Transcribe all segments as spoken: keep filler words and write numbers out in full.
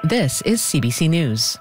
This is C B C News.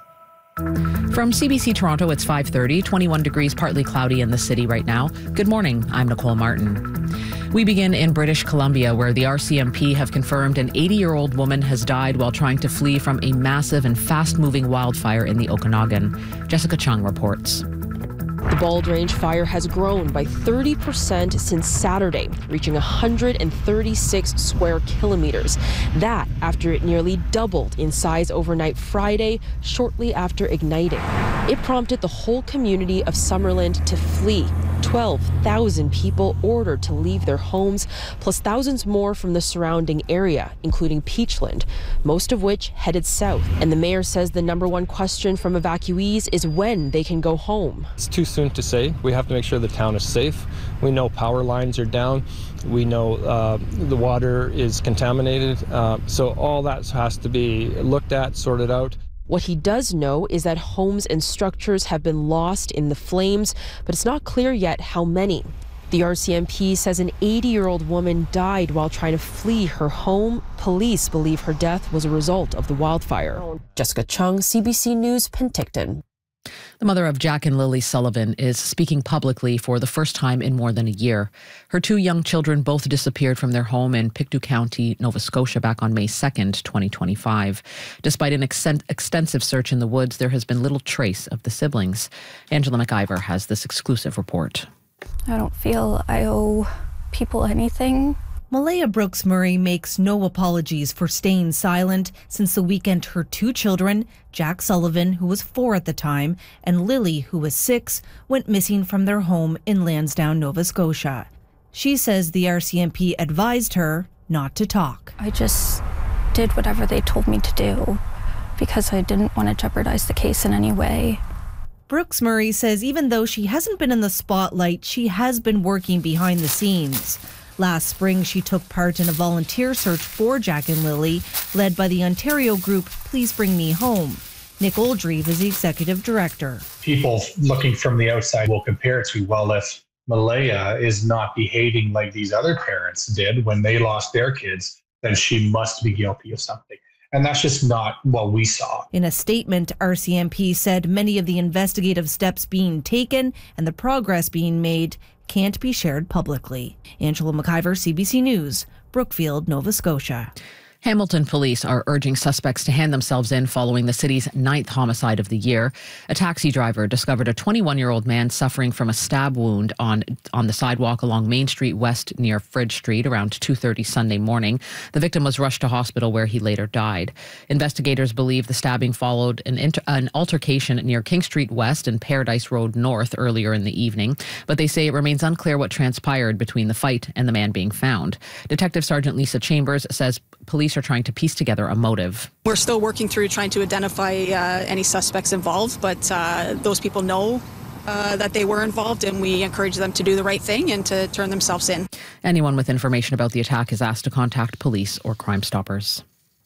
From C B C Toronto, it's five thirty, twenty-one degrees, partly cloudy in the city right now. Good morning, I'm Nicole Martin. We begin in British Columbia, where the R C M P have confirmed an eighty-year-old woman has died while trying to flee from a massive and fast-moving wildfire in the Okanagan. Jessica Chung reports. The Bald Range fire has grown by thirty percent since Saturday, reaching one hundred thirty-six square kilometers. That after it nearly doubled in size overnight Friday, shortly after igniting. It prompted the whole community of Summerland to flee. twelve thousand people ordered to leave their homes, plus thousands more from the surrounding area, including Peachland, most of which headed south. And the mayor says the number one question from evacuees is when they can go home. It's too soon to say. We have to make sure the town is safe. We know power lines are down. We know uh, the water is contaminated. Uh, so all that has to be looked at, sorted out. What he does know is that homes and structures have been lost in the flames, but it's not clear yet how many. The R C M P says an eighty-year-old woman died while trying to flee her home. Police believe her death was a result of the wildfire. Jessica Chung, C B C News, Penticton. The mother of Jack and Lily Sullivan is speaking publicly for the first time in more than a year. Her two young children both disappeared from their home in Pictou County, Nova Scotia, back on May second, twenty twenty-five. Despite an ex- extensive search in the woods, there has been little trace of the siblings. Angela McIver has this exclusive report. I don't feel I owe people anything. Malaya Brooks Murray makes no apologies for staying silent since the weekend her two children, Jack Sullivan, who was four at the time, and Lily, who was six, went missing from their home in Lansdowne, Nova Scotia. She says the R C M P advised her not to talk. I just did whatever they told me to do because I didn't want to jeopardize the case in any way. Brooks Murray says even though she hasn't been in the spotlight, she has been working behind the scenes. Last spring, she took part in a volunteer search for Jack and Lily, led by the Ontario group Please Bring Me Home. Nick Oldreive is the executive director. People looking from the outside will compare it to, well, if Malaya is not behaving like these other parents did when they lost their kids, then she must be guilty of something. And that's just not what we saw. In a statement, R C M P said many of the investigative steps being taken and the progress being made can't be shared publicly. Angela McIver, C B C News, Brookfield, Nova Scotia. Hamilton police are urging suspects to hand themselves in following the city's ninth homicide of the year. A taxi driver discovered a twenty-one-year-old man suffering from a stab wound on on the sidewalk along Main Street West near Fridge Street around two thirty Sunday morning. The victim was rushed to hospital where he later died. Investigators believe the stabbing followed an, inter- an altercation near King Street West and Paradise Road North earlier in the evening, but they say it remains unclear what transpired between the fight and the man being found. Detective Sergeant Lisa Chambers says police are trying to piece together a motive. We're still working through trying to identify uh, any suspects involved, but uh, those people know uh, that they were involved, and we encourage them to do the right thing and to turn themselves in. Anyone with information about the attack is asked to contact police or Crime Stoppers.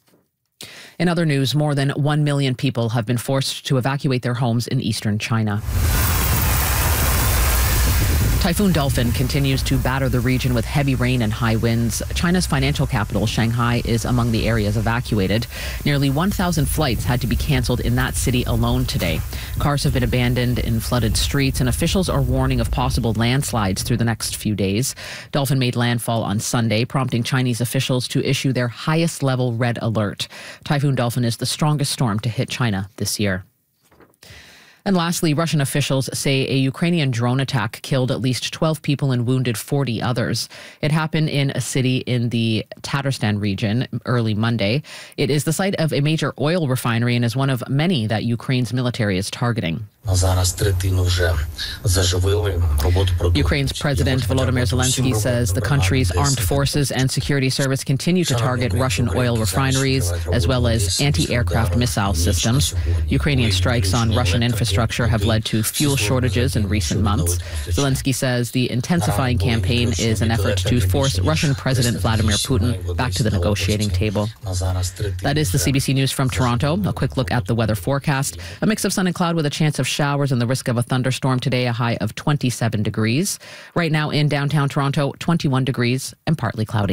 In other news, more than one million people have been forced to evacuate their homes in eastern China. Typhoon Dolphin continues to batter the region with heavy rain and high winds. China's financial capital, Shanghai, is among the areas evacuated. Nearly one thousand flights had to be canceled in that city alone today. Cars have been abandoned in flooded streets, and officials are warning of possible landslides through the next few days. Dolphin made landfall on Sunday, prompting Chinese officials to issue their highest level red alert. Typhoon Dolphin is the strongest storm to hit China this year. And lastly, Russian officials say a Ukrainian drone attack killed at least twelve people and wounded forty others. It happened in a city in the Tatarstan region early Monday. It is the site of a major oil refinery and is one of many that Ukraine's military is targeting. Ukraine's President Volodymyr Zelensky says the country's armed forces and security service continue to target Russian oil refineries as well as anti-aircraft missile systems. Ukrainian strikes on Russian infrastructure have led to fuel shortages in recent months. Zelensky says the intensifying campaign is an effort to force Russian President Vladimir Putin back to the negotiating table. That is the C B C News from Toronto. A quick look at the weather forecast. A mix of sun and cloud with a chance of showers and the risk of a thunderstorm today, a high of twenty-seven degrees. Right now in downtown Toronto, twenty-one degrees and partly cloudy.